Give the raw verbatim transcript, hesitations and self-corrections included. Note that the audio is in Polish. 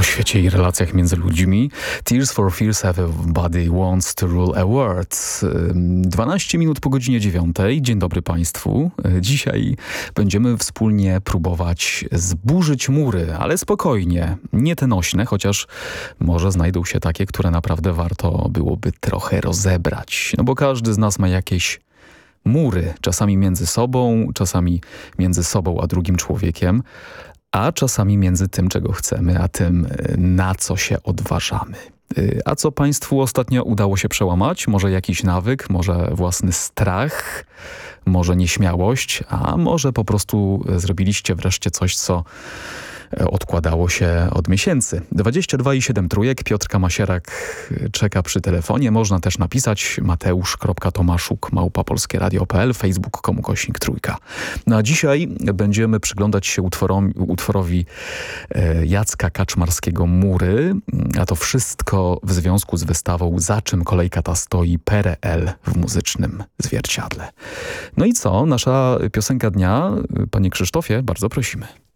świecie i relacjach między ludźmi. Tears for Fears Everybody Wants to Rule a World. dwanaście minut po godzinie dziewiątej. Dzień dobry Państwu. Dzisiaj będziemy wspólnie próbować zburzyć mury, ale spokojnie. Nie te nośne, chociaż może znajdą się takie, które naprawdę warto byłoby trochę rozebrać. No bo każdy z nas ma jakieś mury. Czasami między sobą, czasami między sobą a drugim człowiekiem, a czasami między tym, czego chcemy, a tym, na co się odważamy. A co Państwu ostatnio udało się przełamać? Może jakiś nawyk, może własny strach, może nieśmiałość, a może po prostu zrobiliście wreszcie coś, co odkładało się od miesięcy. dwadzieścia dwa i siedem trójek. Piotr Kamasierak czeka przy telefonie. Można też napisać mateusz kropka tomaszuk małpa polskie radio kropka p l, facebook kropka com kośnik trójka. No a dzisiaj będziemy przyglądać się utworom, utworowi Jacka Kaczmarskiego Mury, a to wszystko w związku z wystawą Za czym kolejka ta stoi P R L w muzycznym zwierciadle. No i co? Nasza piosenka dnia, panie Krzysztofie, bardzo prosimy.